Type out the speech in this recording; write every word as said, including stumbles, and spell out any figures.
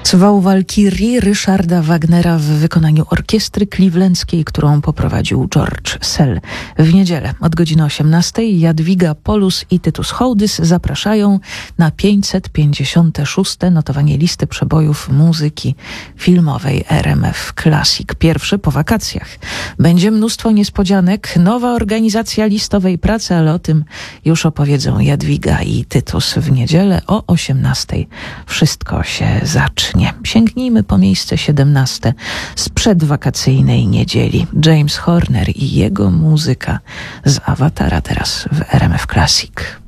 Wał Walkirii Ryszarda Wagnera w wykonaniu orkiestry clevelandzkiej, którą poprowadził George Szell. W niedzielę od godziny osiemnastej Jadwiga Polus i Tytus Hołdys zapraszają na pięćset pięćdziesiąte szóste notowanie listy przebojów muzyki filmowej R M F Classic. Pierwszy po wakacjach. Będzie mnóstwo niespodzianek, nowa organizacja listowej pracy, ale o tym już opowiedzą Jadwiga i Tytus w niedzielę o osiemnastej. Wszystko się zacznie. Sięgnijmy po miejsce siedemnaste z przedwakacyjnej niedzieli. James Horner i jego muzyka z Awatara teraz w R M F Classic.